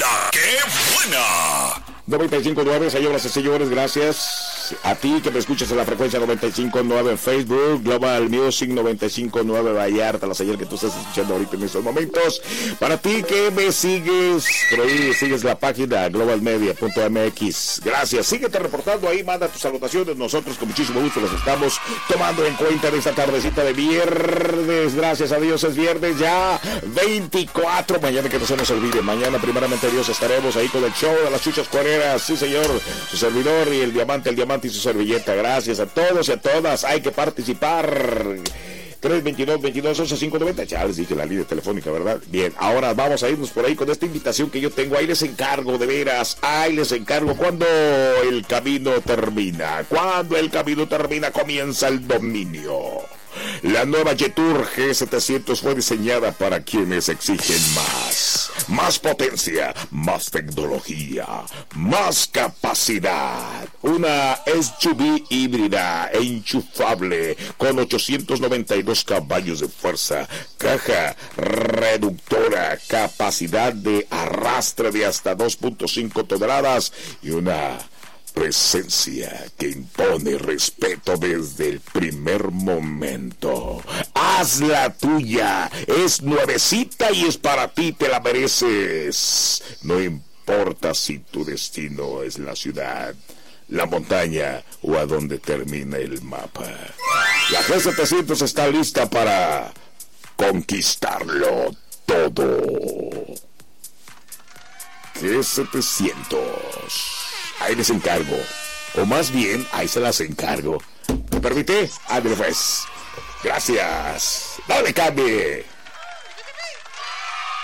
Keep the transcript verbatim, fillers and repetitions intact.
La que buena. noventa y cinco punto nueve, señoras y señores, gracias a ti que me escuchas en la frecuencia noventa y cinco punto nueve en Facebook, Global Music noventa y cinco punto nueve Vallarta, la señal que tú estás escuchando ahorita en estos momentos. Para ti que me sigues, por ahí sigues la página global media punto m x, gracias, síguete reportando ahí, manda tus salutaciones, nosotros con muchísimo gusto los estamos tomando en cuenta en esta tardecita de viernes, gracias a Dios es viernes ya, veinticuatro, mañana que no se nos olvide, mañana primeramente Dios estaremos ahí con el show de las chuchas cuereras, sí señor, su servidor y el diamante, el diamante y su servilleta, gracias a todos y a todas, hay que participar. tres veintidós, veintidós, once, cinco noventa, ya les dije la línea telefónica, ¿verdad? Bien, ahora vamos a irnos por ahí con esta invitación que yo tengo, ahí les encargo, de veras, ahí les encargo, cuando el camino termina, cuando el camino termina, comienza el dominio. La nueva Jetour G setecientos fue diseñada para quienes exigen más. Más potencia, más tecnología, más capacidad. Una S U V híbrida e enchufable con ochocientos noventa y dos caballos de fuerza, caja reductora, capacidad de arrastre de hasta dos punto cinco toneladas y una presencia que impone respeto desde el primer momento. Haz la tuya, es nuevecita y es para ti, te la mereces. No importa si tu destino es la ciudad, la montaña o a donde termina el mapa. La G setecientos está lista para conquistarlo todo. G setecientos. Ahí les encargo, o más bien, ahí se las encargo. ¿Me permite? Ándale pues. Gracias. ¡No le cambie!